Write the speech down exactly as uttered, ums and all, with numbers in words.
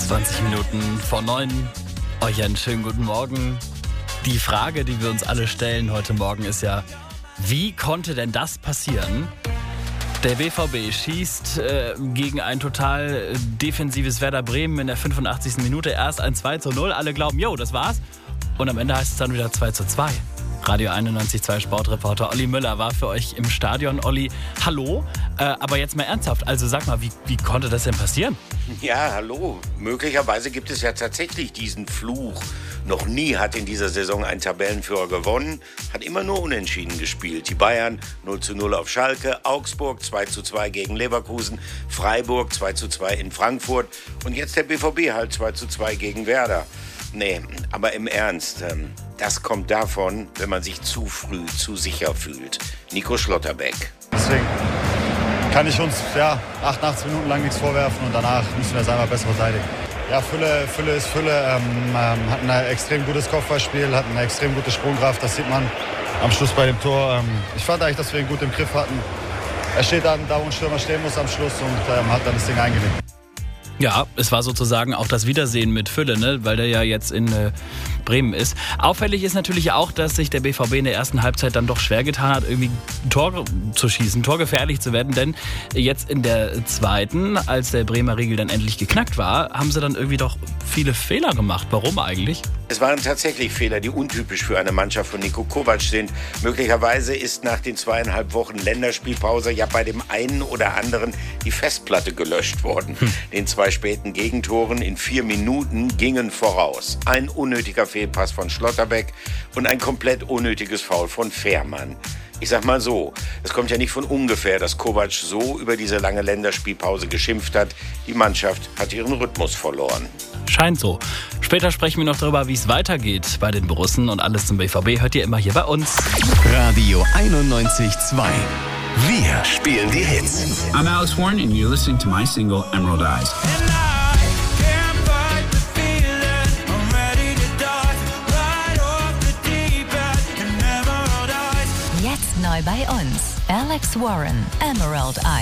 zwanzig Minuten vor neun. Euch einen schönen guten Morgen. Die Frage, die wir uns alle stellen heute Morgen ist ja, wie konnte denn das passieren? Der B V B schießt äh, gegen ein total defensives Werder Bremen in der fünfundachtzigsten Minute erst ein zwei zu null. Alle glauben, jo, das war's. Und am Ende heißt es dann wieder zwei zu zwei. Radio einundneunzig Komma zwei Sportreporter Olli Müller war für euch im Stadion. Olli, hallo, äh, aber jetzt mal ernsthaft, also sag mal, wie, wie konnte das denn passieren? Ja, hallo, möglicherweise gibt es ja tatsächlich diesen Fluch. Noch nie hat in dieser Saison ein Tabellenführer gewonnen, hat immer nur unentschieden gespielt. Die Bayern null zu null auf Schalke, Augsburg zwei zu zwei gegen Leverkusen, Freiburg zwei zu zwei in Frankfurt und jetzt der B V B halt zwei zu zwei gegen Werder. Nee, aber im Ernst, ähm, das kommt davon, wenn man sich zu früh zu sicher fühlt. Nico Schlotterbeck. Deswegen kann ich uns ja, achtundachtzig Minuten lang nichts vorwerfen und danach müssen wir es einmal besser verteidigen. Ja, Fülle, Fülle ist Fülle, ähm, ähm, hat ein extrem gutes Kopfballspiel, hat eine extrem gute Sprungkraft, das sieht man am Schluss bei dem Tor. Ähm, ich fand eigentlich, dass wir ihn gut im Griff hatten. Er steht dann da, wo ein Stürmer stehen muss am Schluss und ähm, hat dann das Ding eingelegt. Ja, es war sozusagen auch das Wiedersehen mit Fülle, ne? Weil der ja jetzt in äh, Bremen ist. Auffällig ist natürlich auch, dass sich der B V B in der ersten Halbzeit dann doch schwer getan hat, irgendwie ein Tor zu schießen, torgefährlich zu werden. Denn jetzt in der zweiten, als der Bremer Riegel dann endlich geknackt war, haben sie dann irgendwie doch viele Fehler gemacht. Warum eigentlich? Es waren tatsächlich Fehler, die untypisch für eine Mannschaft von Niko Kovac sind. Möglicherweise ist nach den zweieinhalb Wochen Länderspielpause ja bei dem einen oder anderen die Festplatte gelöscht worden. Hm. Den zwei späten Gegentoren in vier Minuten gingen voraus. Ein unnötiger Fehlpass von Schlotterbeck und ein komplett unnötiges Foul von Fährmann. Ich sag mal so, es kommt ja nicht von ungefähr, dass Kovac so über diese lange Länderspielpause geschimpft hat. Die Mannschaft hat ihren Rhythmus verloren. Scheint so. Später sprechen wir noch darüber, wie es weitergeht bei den Borussen und alles zum B V B hört ihr immer hier bei uns. Radio einundneunzig Komma zwei. Wir spielen die Hits. I'm Alex Warren and you're listening to my single Emerald Eyes. Jetzt neu bei uns. Alex Warren, Emerald Eyes.